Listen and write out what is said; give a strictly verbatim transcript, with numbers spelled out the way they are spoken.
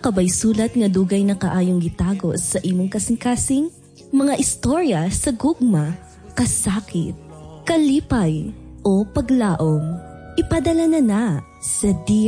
kabay sulat nga dugay na kaayong gitago sa imong kasing-kasing? Mga istorya sa gugma, kasakit, kalipay, o paglaom? Ipadala na na sa Dear